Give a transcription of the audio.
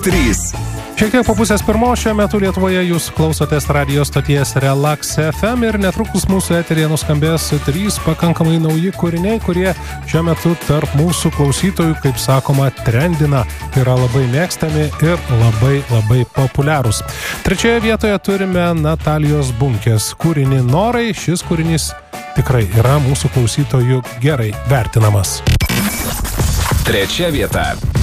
3. Šiek tiek po pusės pirmos šiuo metu Lietuvoje jūs klausotės radio stoties Relax FM ir netrukus mūsų eteryje nuskambės 3 pakankamai nauji kūriniai, kurie šiuo metu tarp mūsų klausytojų, kaip sakoma, trendina, yra labai mėgstami ir labai populiarūs. Trečioje vietoje turime Natalijos Bunkės kūrinį Norai. Šis kūrinys tikrai yra mūsų klausytojų gerai vertinamas. Trečia vieta.